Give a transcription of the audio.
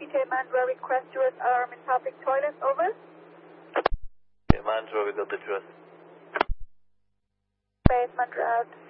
PJ Mandra request US arm in public toilet, over. Okay, Mandra, we got the address. Base Mandra out.